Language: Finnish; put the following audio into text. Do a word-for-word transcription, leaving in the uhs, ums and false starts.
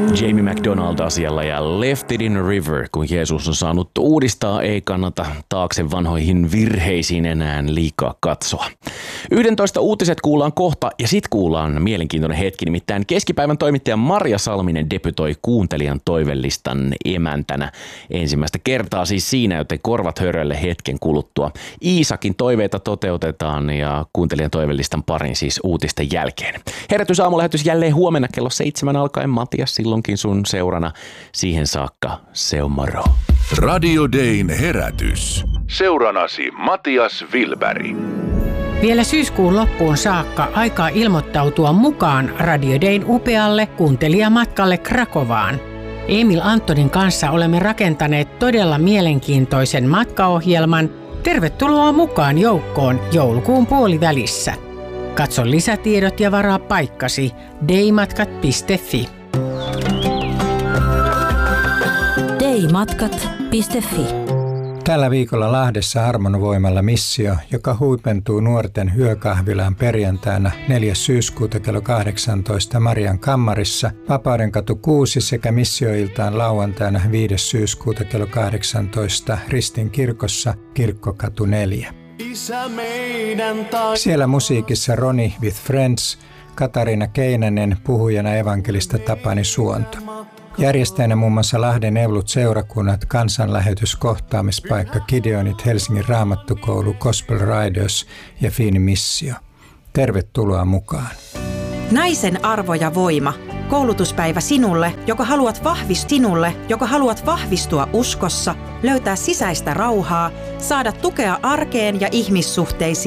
Jamie McDonald asialla ja Left It in a River, kun Jeesus on saanut uudistaa, ei kannata taakse vanhoihin virheisiin enää liikaa katsoa. yksitoista uutiset kuullaan kohta ja sit kuullaan mielenkiintoinen hetki, nimittäin keskipäivän toimittaja Marja Salminen debytoi kuuntelijan toivelistan emäntänä ensimmäistä kertaa siis siinä, joten korvat hörölle hetken kuluttua. Iisakin toiveita toteutetaan ja kuuntelijan toivelistan parin siis uutisten jälkeen. Herätys aamulähetys jälleen huomenna kello seitsemän alkaen. Matias silloinkin sun seurana. Siihen saakka se on moro. Radio Dayn herätys. Seuranasi Matias Wilberg. Vielä syyskuun loppuun saakka aikaa ilmoittautua mukaan Radio Dayn upealle kuuntelijamatkalle Krakovaan. Emil Antonin kanssa olemme rakentaneet todella mielenkiintoisen matkaohjelman. Tervetuloa mukaan joukkoon joulukuun puolivälissä. Katso lisätiedot ja varaa paikkasi daymatkat piste fi. daymatkat piste fi. Tällä viikolla Lahdessa Armon voimalla missio, joka huipentuu nuorten yökahvilaan perjantaina neljäs syyskuuta kello kahdeksantoista Marian kammarissa, Vapaudenkatu kuusi sekä missioiltaan lauantaina viides syyskuuta kello kahdeksantoista Ristin kirkossa, Kirkkokatu neljä. Siellä musiikissa Ronnie with Friends, Katariina Keinänen, puhujana evankelista Tapani Suonto. Järjestäjänä muun muassa Lahden Evlut seurakunnat, kansanlähetys, kohtaamispaikka, Gideonit, Helsingin Raamattukoulu, Gospel Riders ja Fiini Missio. Tervetuloa mukaan. Naisen arvo ja voima. Koulutuspäivä sinulle, joka haluat vahvistua sinulle, joka haluat vahvistua uskossa, löytää sisäistä rauhaa, saada tukea arkeen ja ihmissuhteisiin.